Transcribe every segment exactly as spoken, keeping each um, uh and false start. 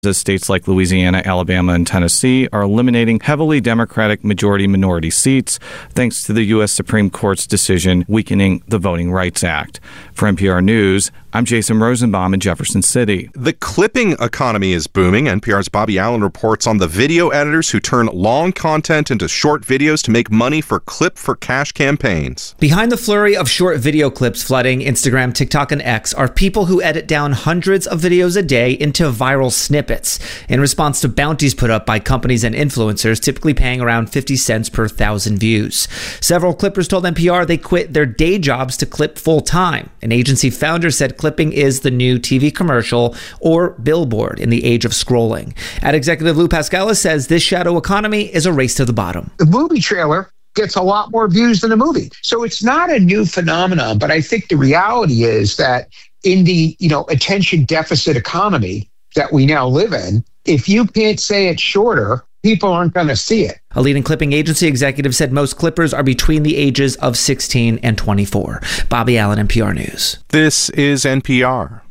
as states like Louisiana, Alabama, and Tennessee are eliminating heavily Democratic majority-minority seats thanks to the U S Supreme Court's decision weakening the Voting Rights Act. For N P R News, I'm Jason Rosenbaum in Jefferson City. The clipping economy is booming. N P R's Bobby Allen reports on the video editors who turn long content into short videos to make money for clip-for-cash campaigns. Behind the flurry of short video clips flooding Instagram, TikTok, and X are people who edit down hundreds of videos a day into viral snippets in response to bounties put up by companies and influencers, typically paying around fifty cents per thousand views. Several clippers told N P R they quit their day jobs to clip full-time. An agency founder said clipping is the new T V commercial or billboard in the age of scrolling. Ad executive Lou Pascalis says this shadow economy is a race to the bottom. The movie trailer gets a lot more views than the movie. So it's not a new phenomenon, but I think the reality is that in the, you know, attention deficit economy that we now live in, if you can't say it shorter, people aren't going to see it. A leading clipping agency executive said most clippers are between the ages of sixteen and twenty-four. Bobby Allen, N P R News. This is N P R.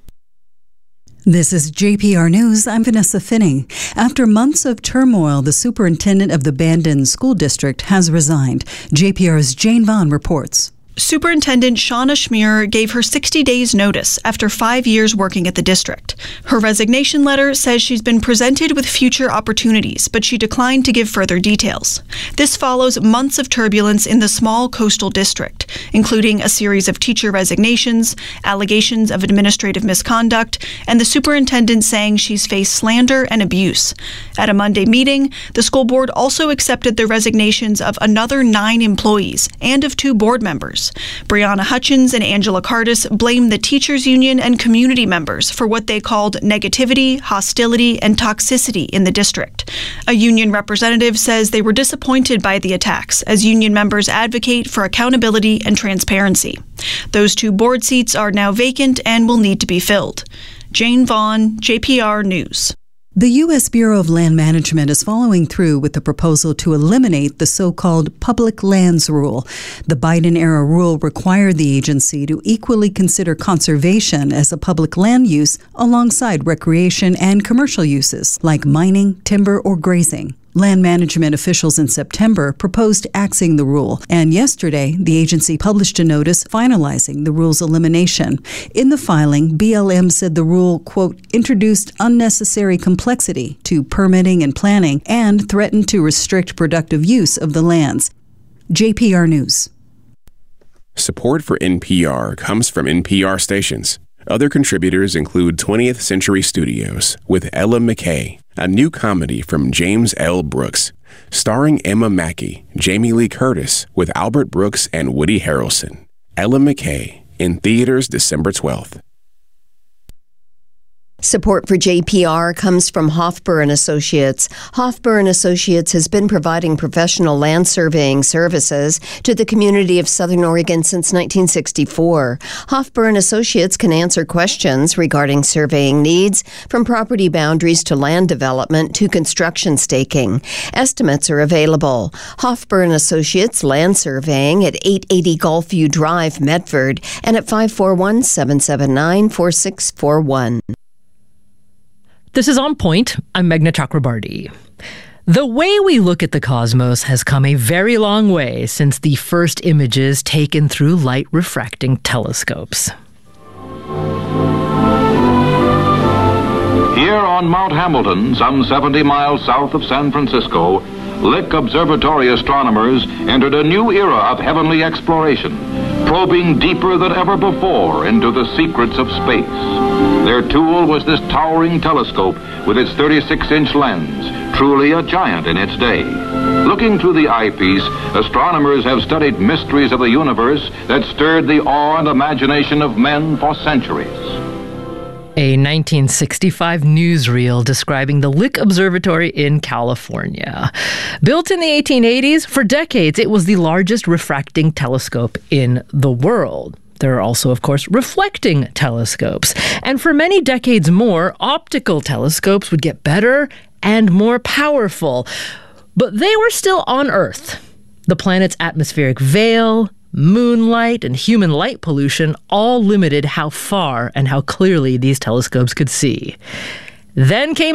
This is J P R News. I'm Vanessa Finney. After months of turmoil, the superintendent of the Bandon School District has resigned. J P R's Jane Vaughn reports. Superintendent Shauna Schmier gave her sixty days notice after five years working at the district. Her resignation letter says she's been presented with future opportunities, but she declined to give further details. This follows months of turbulence in the small coastal district, including a series of teacher resignations, allegations of administrative misconduct, and the superintendent saying she's faced slander and abuse. At a Monday meeting, the school board also accepted the resignations of another nine employees and of two board members. Brianna Hutchins and Angela Cardis blamed the teachers union and community members for what they called negativity, hostility, and toxicity in the district. A union representative says they were disappointed by the attacks as union members advocate for accountability and transparency. Those two board seats are now vacant and will need to be filled. Jane Vaughn, J P R News. The U S Bureau of Land Management is following through with the proposal to eliminate the so-called public lands rule. The Biden-era rule required the agency to equally consider conservation as a public land use alongside recreation and commercial uses like mining, timber, or grazing. Land management officials in September proposed axing the rule, and yesterday the agency published a notice finalizing the rule's elimination. In the filing, B L M said the rule, quote, introduced unnecessary complexity to permitting and planning and threatened to restrict productive use of the lands. J P R News. Support for N P R comes from N P R stations. Other contributors include twentieth Century Studios with Ella McKay, a new comedy from James L. Brooks, starring Emma Mackey, Jamie Lee Curtis, with Albert Brooks and Woody Harrelson. Ella McKay, in theaters December twelfth. Support for J P R comes from Hofbauer and Associates. Hofbauer and Associates has been providing professional land surveying services to the community of Southern Oregon since nineteen sixty-four. Hofbauer and Associates can answer questions regarding surveying needs, from property boundaries to land development to construction staking. Estimates are available. Hofbauer and Associates Land Surveying at eight eighty Gulfview Drive, Medford, and at five four one, seven seven nine, four six four one. This is On Point. I'm Meghna Chakrabarty. The way we look at the cosmos has come a very long way since the first images taken through light refracting telescopes. Here on Mount Hamilton, some seventy miles south of San Francisco, Lick Observatory astronomers entered a new era of heavenly exploration, probing deeper than ever before into the secrets of space. Their tool was this towering telescope with its thirty-six inch lens, truly a giant in its day. Looking through the eyepiece, astronomers have studied mysteries of the universe that stirred the awe and imagination of men for centuries. A nineteen sixty-five newsreel describing the Lick Observatory in California. Built in the eighteen eighties, for decades it was the largest refracting telescope in the world. There are also, of course, reflecting telescopes. And for many decades more, optical telescopes would get better and more powerful. But they were still on Earth. The planet's atmospheric veil, moonlight, and human light pollution all limited how far and how clearly these telescopes could see. Then came